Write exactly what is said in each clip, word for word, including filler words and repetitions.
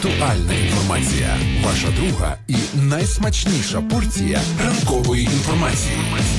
Актуальна інформація. Ваша друга і найсмачніша порція ранкової інформації.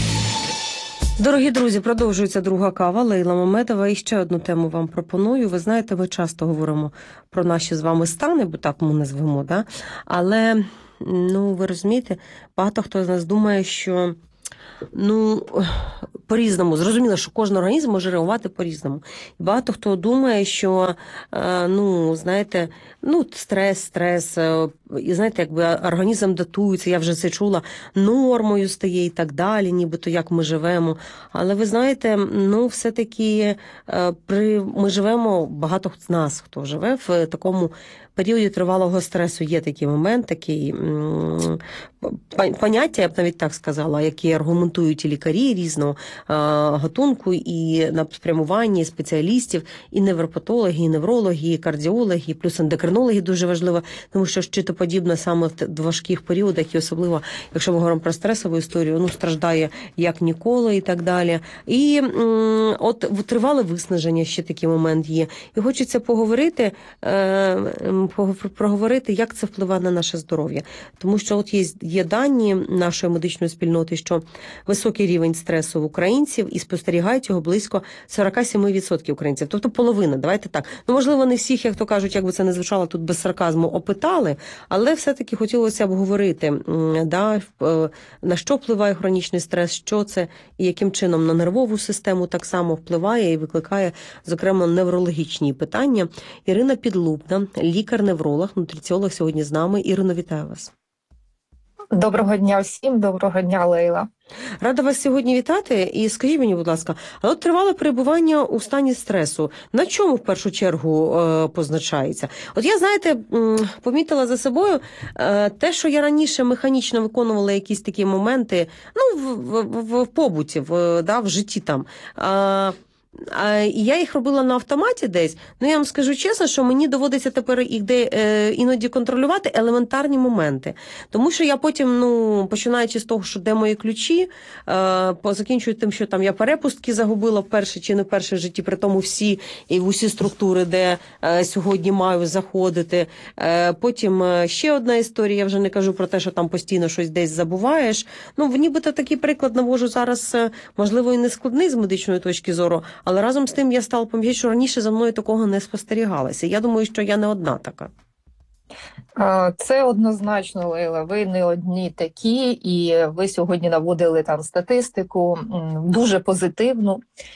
Дорогі друзі, продовжується друга кава. Лейла Мамедова. І ще одну тему вам пропоную. Ви знаєте, ми часто говоримо про наші з вами стани, бо так ми назвемо, да? Але, ну, ви розумієте, багато хто з нас думає, що ну, по-різному. Зрозуміло, що кожен організм може реагувати по-різному. І багато хто думає, що, ну, знаєте, ну, стрес, стрес, і, знаєте, якби організм датується, я вже це чула, нормою стає і так далі, нібито як ми живемо. Але ви знаєте, ну, все-таки при... ми живемо, багато з нас, хто живе в такому періоді тривалого стресу, є такий момент, такий поняття, я б навіть так сказала, які аргументують і лікарі різного гатунку, і на спрямуванні спеціалістів, і невропатологи, і неврологи, і кардіологи, плюс ендокринологи дуже важливо, тому що щитоподібно саме в важких періодах, і особливо, якщо ми говоримо про стресову історію, ну, страждає як ніколи і так далі. І от тривале виснаження, ще такий момент є. І хочеться поговорити, проговорити, як це впливає на наше здоров'я. Тому що от є, є дані нашої медичної спільноти, що високий рівень стресу в українців і спостерігають його близько сорок сім відсотків українців. Тобто половина, давайте так. Ну, можливо, не всіх, як то кажуть, як би це не звучало тут без сарказму, опитали, але все-таки хотілося б говорити, да, на що впливає хронічний стрес, що це і яким чином на нервову систему так само впливає і викликає, зокрема, неврологічні питання. Ірина Підлубна, лікар-невролог, нутриціолог сьогодні з нами. Ірино, вітаю вас. Доброго дня всім, доброго дня, Лейла. Рада вас сьогодні вітати. І скажіть мені, будь ласка, а от тривале перебування у стані стресу, на чому в першу чергу е, позначається? От я, знаєте, помітила за собою е, те, що я раніше механічно виконувала якісь такі моменти, ну, в, в, в, в побуті, в, да, в житті там. Е, І я їх робила на автоматі десь. Ну, я вам скажу чесно, що мені доводиться тепер їх де, е, іноді контролювати елементарні моменти. Тому що я потім, ну, починаючи з того, що де мої ключі, е, закінчую тим, що там я перепустки загубила вперше чи не вперше в житті, при тому всі і в усі структури, де е, сьогодні маю заходити. Е, потім ще одна історія, я вже не кажу про те, що там постійно щось десь забуваєш. Ну, нібито такий приклад навожу зараз, можливо, і не складний з медичної точки зору, але разом з тим я стала помічати, що раніше за мною такого не спостерігалося. Я думаю, що я не одна така. Це однозначно, Лейла, ви не одні такі, і ви сьогодні наводили там статистику дуже позитивну.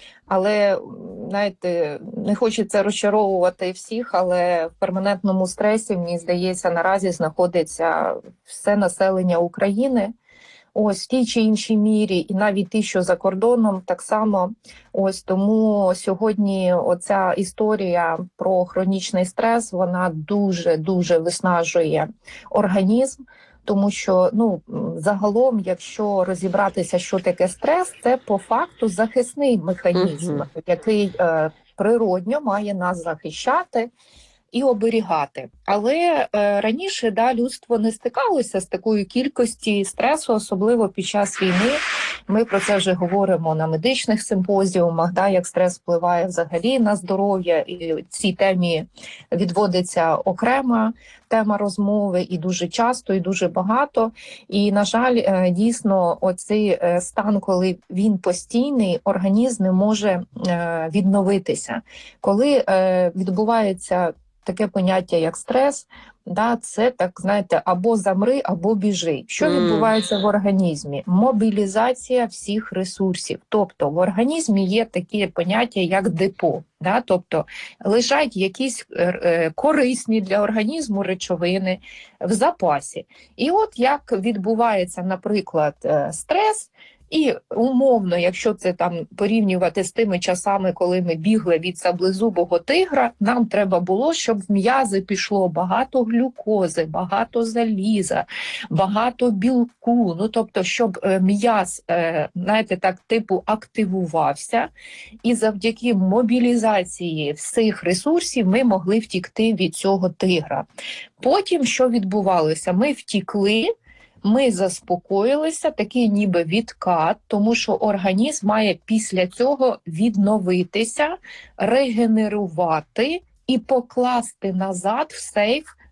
Але, знаєте, не хочеться розчаровувати всіх, але в перманентному стресі, мені здається, наразі знаходиться все населення України. Ось в тій чи іншій мірі, і навіть ті, що за кордоном, так само. Ось тому сьогодні оця історія про хронічний стрес, вона дуже-дуже виснажує організм, тому що, ну, загалом, якщо розібратися, що таке стрес, це по факту захисний механізм, uh-huh. який е, природньо має нас захищати і оберігати. Але е, раніше, да, людство не стикалося з такою кількістю стресу, особливо під час війни. Ми про це вже говоримо на медичних симпозіумах, да, як стрес впливає взагалі на здоров'я, і цій темі відводиться окрема тема розмови, і дуже часто, і дуже багато. І, на жаль, е, дійсно, оцей е, стан, коли він постійний, організм не може е, відновитися. Коли е, відбувається таке поняття, як стрес, да, це, так, знаєте, або замри, або біжи. Що mm. відбувається в організмі? Мобілізація всіх ресурсів. Тобто в організмі є такі поняття, як депо. Да? Тобто лежать якісь е, корисні для організму речовини в запасі. І от як відбувається, наприклад, е, стрес, і умовно, якщо це там порівнювати з тими часами, коли ми бігли від саблезубого тигра, нам треба було, щоб в м'язи пішло багато глюкози, багато заліза, багато білку. Ну, тобто, щоб м'яз, знаєте, так, типу активувався, і завдяки мобілізації всіх ресурсів ми могли втікти від цього тигра. Потім, що відбувалося? Ми втікли, ми заспокоїлися, такий ніби відкат, тому що організм має після цього відновитися, регенерувати і покласти назад в сейф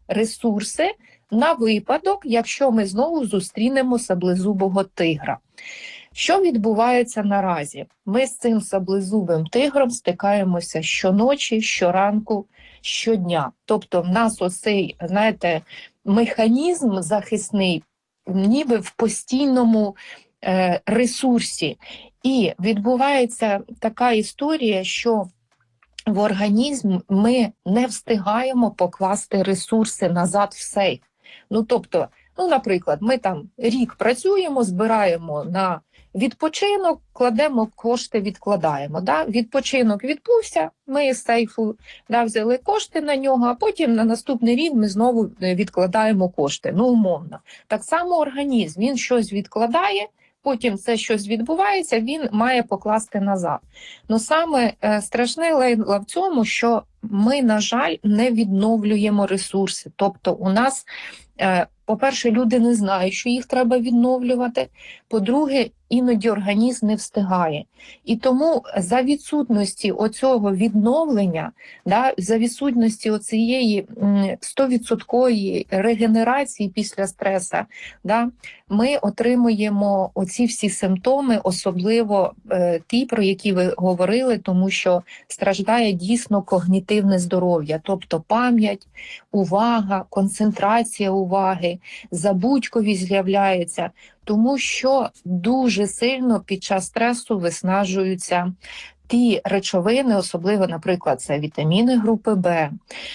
ресурси на випадок, якщо ми знову зустрінемо саблезубого тигра. Що відбувається наразі? Ми з цим саблезубим тигром стикаємося щоночі, щоранку, щодня. Тобто в нас оцей, знаєте, механізм захисний ніби в постійному е, ресурсі. І відбувається така історія, що в організм ми не встигаємо покласти ресурси назад в сейф. Ну, тобто, ну, наприклад, ми там рік працюємо, збираємо на відпочинок, кладемо кошти, відкладаємо. Да? Відпочинок відбувся, ми з сейфу да, взяли кошти на нього, а потім на наступний рік ми знову відкладаємо кошти, ну, умовно. Так само організм, він щось відкладає, потім це щось відбувається, він має покласти назад. Ну саме е, страшне лайно в цьому, що ми, на жаль, не відновлюємо ресурси. Тобто у нас, е, по-перше, люди не знають, що їх треба відновлювати, по-друге, іноді організм не встигає. І тому за відсутності оцього відновлення, да, за відсутності оцієї сто відсотків регенерації після стресу, да, ми отримуємо оці всі симптоми, особливо е, ті, про які ви говорили, тому що страждає дійсно когнітивне здоров'я, тобто пам'ять, увага, концентрація уваги, забудьковість з'являється, тому що дуже сильно під час стресу виснажуються ті речовини, особливо, наприклад, це вітаміни групи Б,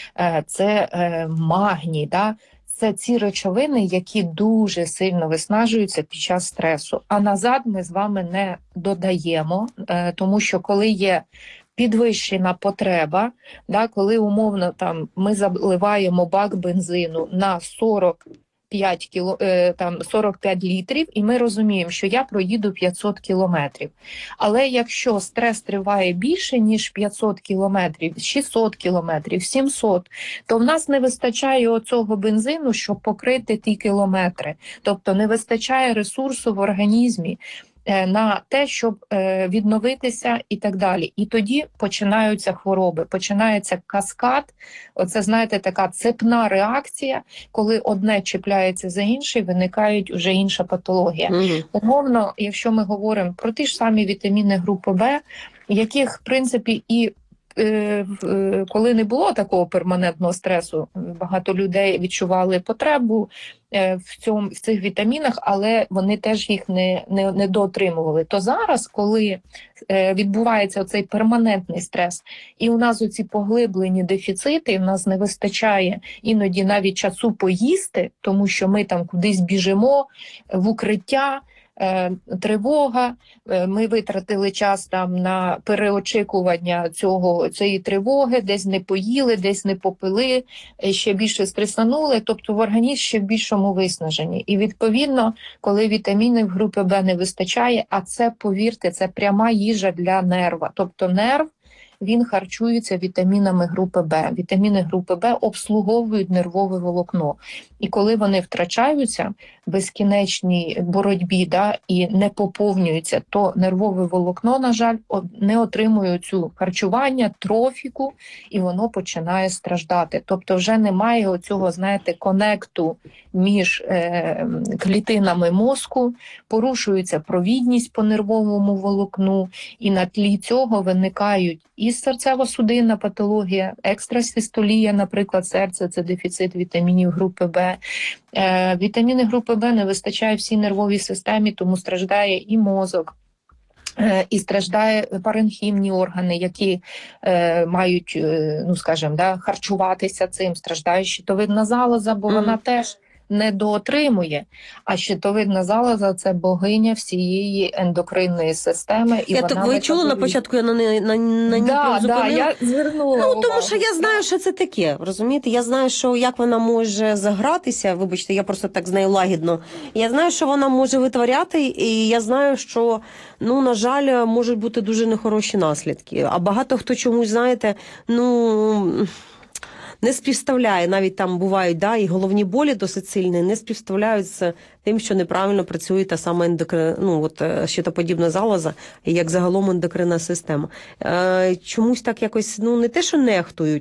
це магній, да? Це ці речовини, які дуже сильно виснажуються під час стресу. А назад ми з вами не додаємо, тому що коли є підвищена потреба, да, коли умовно там ми заливаємо бак бензину на сорок п'ять кіло, там, сорок п'ять літрів, і ми розуміємо, що я проїду п'ятсот кілометрів. Але якщо стрес триває більше, ніж п'ятсот кілометрів, шістсот кілометрів, сімсот, то в нас не вистачає оцього бензину, щоб покрити ті кілометри. Тобто не вистачає ресурсу в організмі на те, щоб відновитися і так далі. І тоді починаються хвороби, починається каскад, оце, знаєте, така цепна реакція, коли одне чіпляється за інше, виникають вже інша патологія. Mm-hmm. Умовно, якщо ми говоримо про ті ж самі вітаміни групи Б, яких, в принципі, і коли не було такого перманентного стресу, багато людей відчували потребу в цьому, в цих вітамінах, але вони теж їх не, не, не доотримували. То зараз, коли відбувається оцей перманентний стрес, і у нас оці поглиблені дефіцити, і в нас не вистачає іноді навіть часу поїсти, тому що ми там кудись біжимо в укриття, тривога, ми витратили час там на переочікування цього, цієї тривоги, десь не поїли, десь не попили, ще більше стресанули, тобто в організм ще в більшому виснаженні. І відповідно, коли вітамінів групи Б не вистачає, а це, повірте, це пряма їжа для нерва, тобто нерв, він харчується вітамінами групи Б. Вітаміни групи Б обслуговують нервове волокно. І коли вони втрачаються в безкінечній боротьбі, да, і не поповнюються, то нервове волокно, на жаль, не отримує цю харчування, трофіку, і воно починає страждати. Тобто вже немає оцього, знаєте, конекту між е, клітинами мозку, порушується провідність по нервовому волокну, і на тлі цього виникають і серцево-судинна патологія, екстрасистолія, наприклад, серця, це дефіцит вітамінів групи Б. Е, вітаміни групи Б не вистачає всій нервовій системі, тому страждає і мозок, е, і страждає паренхімні органи, які е, мають, е, ну скажімо, да, харчуватися цим, страждає щитовидна залоза, бо mm. вона теж не доотримує, а щитовидна залоза – це богиня всієї ендокринної системи. І я вона так, ви чули на початку, я на, на, на, на ній да, зупинила? Да, я звернула ну, увагу. тому що я знаю, що це таке, розумієте? Я знаю, що як вона може загратися, вибачте, я просто так з нею лагідно. Я знаю, що вона може витворяти, і я знаю, що, ну, на жаль, можуть бути дуже нехороші наслідки. А багато хто чомусь, знаєте, ну... не співставляє, навіть там бувають, да, і головні болі досить сильні, не співставляють з тим, що неправильно працює та сама ендокрин, ну, от, щитоподібна залоза, як загалом ендокринна система. Е, чомусь так якось, ну, не те, що нехтують,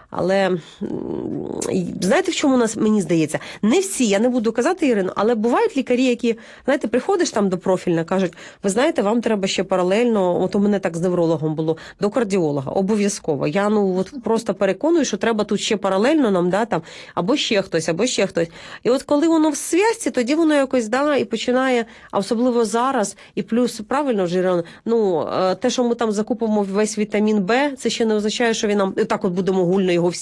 Але м, знаєте, в чому у нас, мені здається, не всі, я не буду казати, Ірино, але бувають лікарі, які, знаєте, приходиш там до профільна, кажуть, ви знаєте, вам треба ще паралельно, от у мене так з неврологом було, до кардіолога, обов'язково. Я, ну, от просто переконую, що треба тут ще паралельно нам, да, там, або ще хтось, або ще хтось. І от коли воно в зв'язці, тоді воно якось, да, і починає, а особливо зараз, і плюс, правильно вже, Ірина, ну, те, що ми там закупимо весь вітамін Б, це ще не означає, що він нам, так от будемо гульно